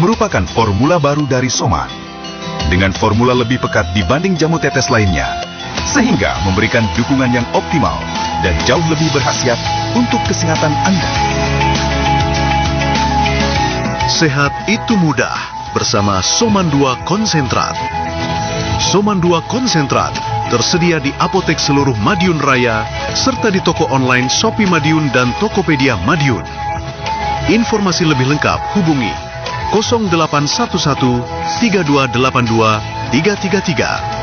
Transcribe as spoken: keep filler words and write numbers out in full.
merupakan formula baru dari Soman. Dengan formula lebih pekat dibanding jamu tetes lainnya, sehingga memberikan dukungan yang optimal dan jauh lebih berkhasiat untuk kesehatan Anda. Sehat itu mudah bersama Soman dua Konsentrat. Soman dua Konsentrat tersedia di apotek seluruh Madiun Raya serta di toko online Shopee Madiun dan Tokopedia Madiun. Informasi lebih lengkap hubungi nol delapan satu satu tiga dua delapan dua tiga tiga tiga.